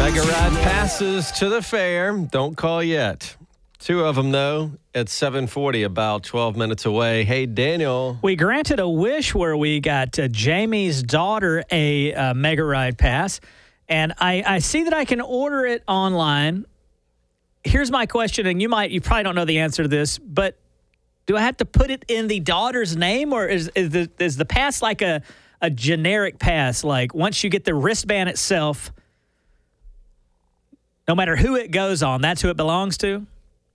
Mega Ride passes to the fair. Don't call yet. 2 of them, though, at 7:40, about 12 minutes away. Hey, Daniel. We granted a wish where we got Jamie's daughter a Mega Ride pass, and I see that I can order it online. Here's my question, and you probably don't know the answer to this, but do I have to put it in the daughter's name, or is the pass like a generic pass? Like once you get the wristband itself, no matter who it goes on, that's who it belongs to?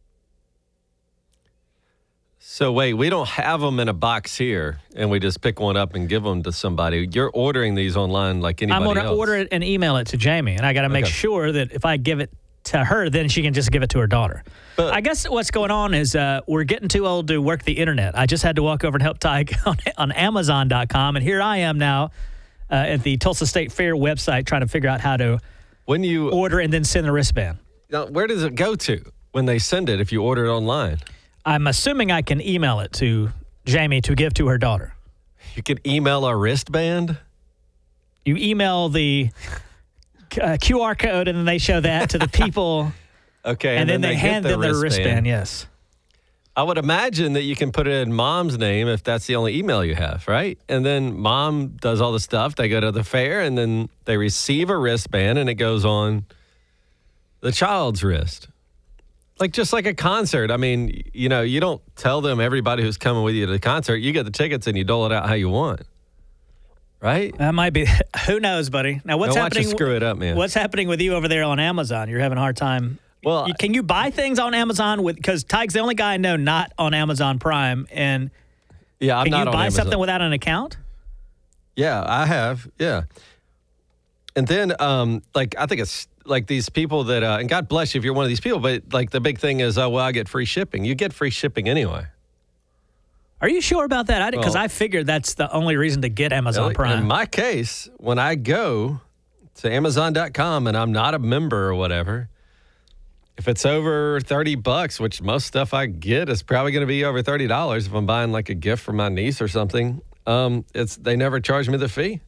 So wait, we don't have them in a box here, and we just pick one up and give them to somebody. You're ordering these online like anybody else. I'm going to order it and email it to Jamie, and I got to make sure that if I give it to her, then she can just give it to her daughter. But I guess what's going on is we're getting too old to work the internet. I just had to walk over and help Ty on Amazon.com, and here I am now at the Tulsa State Fair website trying to figure out how to order and then send the wristband. Now, where does it go to when they send it if you order it online? I'm assuming I can email it to Jamie to give to her daughter. You could email a wristband? You email the QR code, and then they show that to the people. Okay, and then they hand them their wristband, yes. I would imagine that you can put it in mom's name if that's the only email you have, right? And then mom does all the stuff. They go to the fair, and then they receive a wristband, and it goes on the child's wrist. Just like a concert. I mean, you don't tell them everybody who's coming with you to the concert. You get the tickets, and you dole it out how you want. Right? That might be. Who knows, buddy? Now, what's happening? Watch you screw it up, man. What's happening with you over there on Amazon? You're having a hard time. Well, can you buy things on Amazon because Tyke's the only guy I know not on Amazon Prime, and yeah, I'm not on Amazon. Can you buy something without an account? Yeah, I have. Yeah, and then I think it's like these people that and God bless you if you're one of these people, but like the big thing is, I get free shipping. You get free shipping anyway. Are you sure about that? Because I figured that's the only reason to get Amazon Prime. In my case, when I go to Amazon.com and I'm not a member or whatever, if it's over $30, which most stuff I get is probably going to be over $30 if I'm buying like a gift for my niece or something, they never charge me the fee.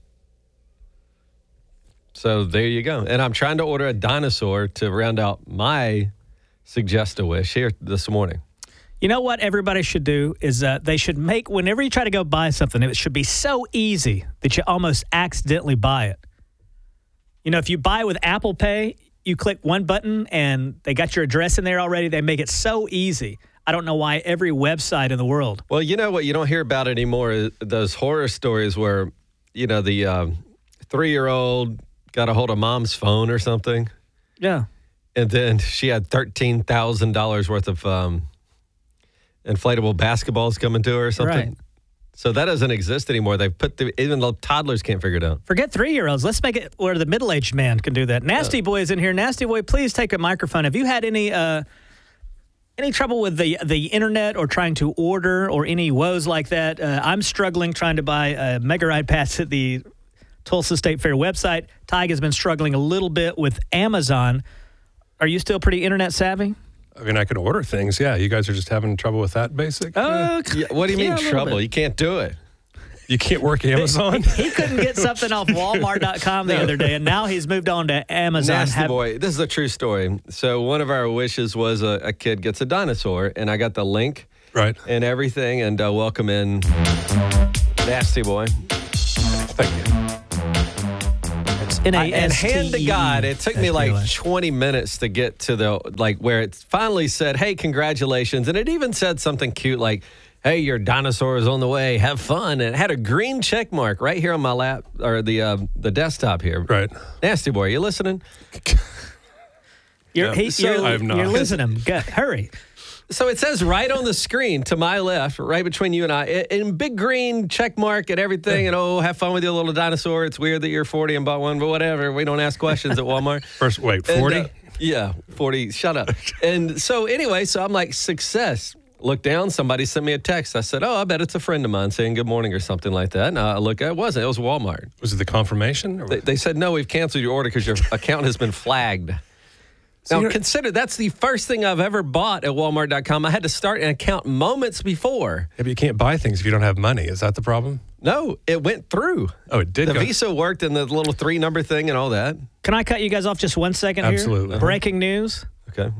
So there you go. And I'm trying to order a dinosaur to round out my Suggest-A-Wish here this morning. You know what everybody should do is they should make, whenever you try to go buy something, it should be so easy that you almost accidentally buy it. If you buy with Apple Pay, you click one button and they got your address in there already. They make it so easy. I don't know why every website in the world. Well, you know what you don't hear about anymore is those horror stories where, the 3-year-old got a hold of mom's phone or something. Yeah. And then she had $13,000 worth of inflatable basketballs coming to her or something. Right. So that doesn't exist anymore. They've even the toddlers can't figure it out. Forget 3-year-olds. Let's make it where the middle-aged man can do that. Nasty Boy is in here. Nasty Boy, please take a microphone. Have you had any trouble with the internet or trying to order or any woes like that? I'm struggling trying to buy a Mega Ride pass at the Tulsa State Fair website. Tyke has been struggling a little bit with Amazon. Are you still pretty internet savvy? I mean, I can order things. Yeah, you guys are just having trouble with that basic? Yeah, what do you mean trouble? You can't do it. You can't work Amazon? He couldn't get something off Walmart.com the other day, and now he's moved on to Amazon. Nasty Boy. This is a true story. So one of our wishes was a kid gets a dinosaur, and I got the link and everything, and welcome in Nasty Boy. Thank you. And hand to God, it took me like 20 minutes to get to the, where it finally said, hey, congratulations. And it even said something cute like, hey, your dinosaur is on the way. Have fun. And it had a green check mark right here on my lap, or the desktop here. Right. Nasty Boy, you listening? You're listening. Hurry. So it says right on the screen to my left, right between you and I, in big green check mark and everything, and have fun with your little dinosaur. It's weird that you're 40 and bought one, but whatever. We don't ask questions at Walmart. First, wait, 40? Yeah, 40. Shut up. And so anyway, I'm like, success. Look down, somebody sent me a text. I said, I bet it's a friend of mine saying good morning or something like that. And I look, it wasn't. It was Walmart. Was it the confirmation? They said, no, we've canceled your order because your account has been flagged. Now, consider that's the first thing I've ever bought at Walmart.com. I had to start an account moments before. Maybe you can't buy things if you don't have money. Is that the problem? No, it went through. Oh, it did The go. Visa worked and the little 3-number thing and all that. Can I cut you guys off just 1 second here? Absolutely. Breaking news. Okay.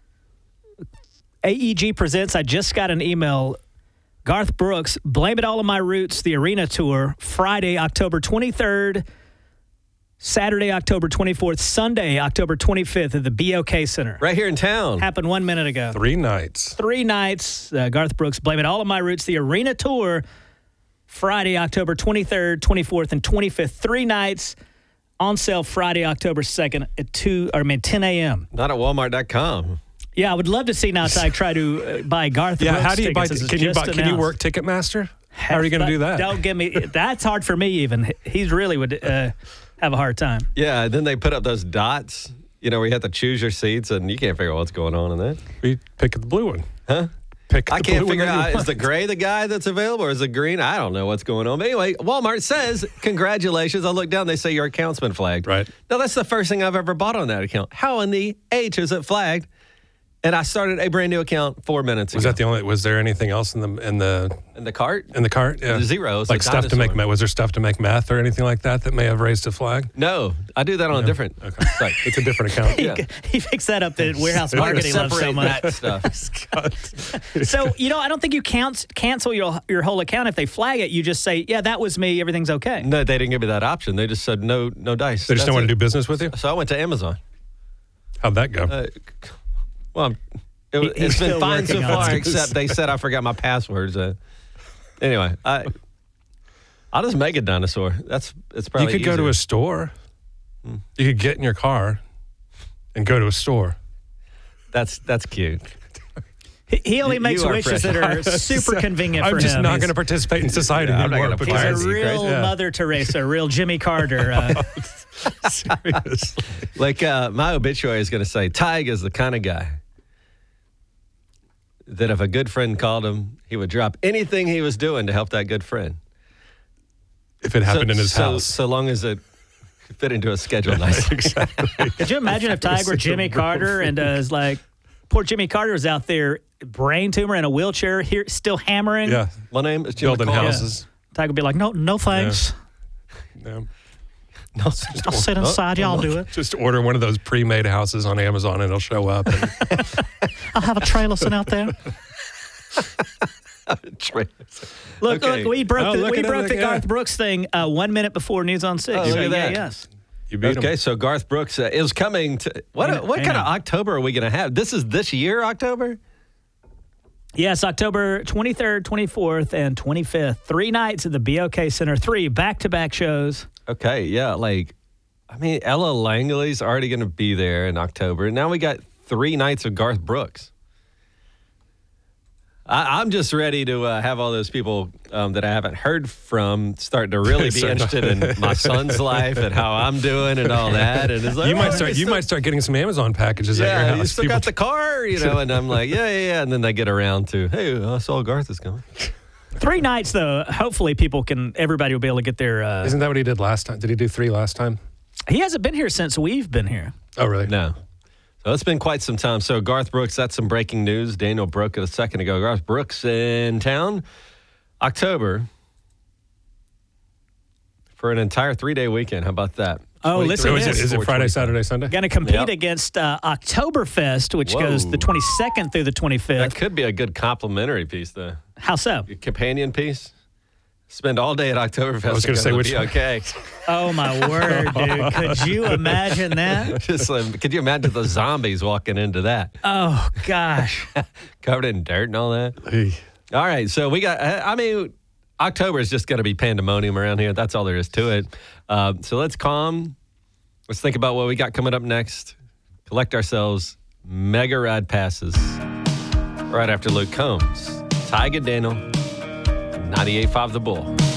AEG presents, I just got an email. Garth Brooks, Blame It All on My Roots, the arena tour, Friday, October 23rd, Saturday, October 24th, Sunday, October 25th at the BOK Center. Right here in town. Happened 1 minute ago. 3 nights. 3 nights. Garth Brooks, Blame It All on My Roots, the arena tour, Friday, October 23rd, 24th, and 25th. 3 nights on sale Friday, October 2nd at 10 a.m. Not at Walmart.com. Yeah, I would love to see now Ty try to buy Garth Yeah, Brooks how do you buy? tickets. This is Can you just buy? Can you announced. work Ticketmaster? How are you going to do that? Don't give me. That's hard for me. Even he really would have a hard time. Yeah, and then they put up those dots, where you have to choose your seats, and you can't figure out what's going on in that. We pick the blue one. Huh? Pick. I the can't blue figure one that out, you is the want. gray the guy that's available or is it green? I don't know what's going on. But anyway, Walmart says, congratulations. I look down, they say your account's been flagged. Right. Now, that's the first thing I've ever bought on that account. How in the H is it flagged? And I started a brand new account 4 minutes ago. Was that the only? Was there anything else in the In the cart? cart? Yeah. Zero. It's Like a stuff to make dinosaur. meth. Was there stuff to make meth or anything like that may have raised a flag? No, I do that on a different site. It's a different account. Yeah. He picks that up that warehouse I'm gonna marketing loves so separate much. that stuff. So I don't think you cancel your whole account if they flag it. You just say, yeah, that was me. Everything's okay. No, they didn't give me that option. They just said no dice. They just don't want to do business with you. So I went to Amazon. How'd that go? Well, He's it's been still fine so working on far, it. except they said I forgot my passwords. Anyway, I'll just make a dinosaur. It's You probably could go to easier. a store. You could get in your car and go to a store. That's cute. He only makes You are wishes fresh. that are super convenient for him. I'm just not He's- going to participate in society Yeah, I'm not anymore. gonna He's a Crazy, real Yeah. Mother Teresa, a real Jimmy Carter. Seriously. Like my obituary is going to say, Tig is the kind of guy that if a good friend called him, he would drop anything he was doing to help that good friend. If it happened in his house. So long as it fit into a schedule nicely. Exactly. Could you imagine if Tig were Jimmy Carter and is like, poor Jimmy Carter was out there, brain tumor in a wheelchair, here still hammering. Yeah. My name is Jim Building McCall. houses. Tig would be like, no thanks. Yeah. I'll sit inside. Y'all do it. Just order one of those pre-made houses on Amazon and it'll show up. And I'll have a trailer sitting out there. Look, Okay. we broke Oh, look at the it, yeah. Garth Brooks thing 1 minute before News on 6. Oh, look So, at that. yes. you beat 'em. Okay, so Garth Brooks is coming to what Hang kind of on. October are we going to have? This is this year, October? Yes, October 23rd, 24th, and 25th. 3 nights at the BOK Center. 3 back-to-back shows. Okay, yeah, Ella Langley's already going to be there in October. Now we got 3 nights of Garth Brooks. I'm just ready to have all those people that I haven't heard from start to really be interested in my son's life and how I'm doing and all that. And it's like, You might "Oh, start. you You might start getting some Amazon packages at your Yeah, house. you still People- got the car, and I'm like, yeah. And then they get around to, hey, I saw Garth is coming. 3 nights, though. Hopefully, everybody will be able to get their. Isn't that what he did last time? Did he do 3 last time? He hasn't been here since we've been here. Oh, really? No. So it's been quite some time. So Garth Brooks, that's some breaking news. Daniel broke it a second ago. Garth Brooks in town, October, for an entire 3-day weekend. How about that? Oh, 23 listen So to is this. it Friday, Saturday, Sunday? Going to compete Yep. against Oktoberfest, which Whoa. goes the 22nd through the 25th. That could be a good complimentary piece, though. How so? A companion piece. Spend all day at Oktoberfest. I was gonna say, which one? Okay. Oh, my word, dude. Could you imagine that? Just could you imagine the zombies walking into that? Oh, gosh. Covered in dirt and all that? Hey. All right, so we got, October is just going to be pandemonium around here. That's all there is to it. So let's calm. Let's think about what we got coming up next. Collect ourselves mega ride passes right after Luke Combs. Tig and Daniel, 98.5 The Bull.